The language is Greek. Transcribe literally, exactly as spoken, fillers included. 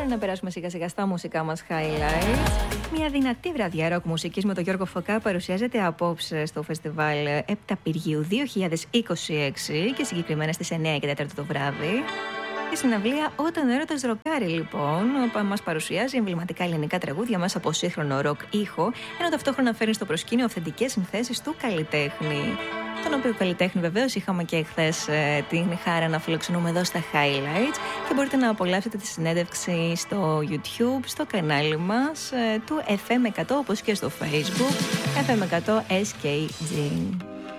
να περάσουμε σιγά σιγά στα μουσικά μας highlights. Μια δυνατή βραδιά ροκ μουσικής με τον Γιώργο Φωκά παρουσιάζεται απόψε στο φεστιβάλ Επταπηργίου δύο χιλιάδες είκοσι έξι και συγκεκριμένα στις εννιά και τέσσερα το βράδυ. Η συναυλία Όταν ο έρωτας ροκάρει, λοιπόν, μας παρουσιάζει εμβληματικά ελληνικά τραγούδια μέσα από σύγχρονο ροκ ήχο, ενώ ταυτόχρονα φέρνει στο προσκήνιο αυθεντικές συνθέσεις του καλλιτέχνη. Τον οποίο καλλιτέχνη βεβαίως είχαμε και εχθές ε, την χαρά να φιλοξενούμε εδώ στα highlights και μπορείτε να απολαύσετε τη συνέντευξη στο YouTube, στο κανάλι μας ε, του εφ εμ εκατό, όπως και στο Facebook εφ εμ εκατό ες κέι τζι.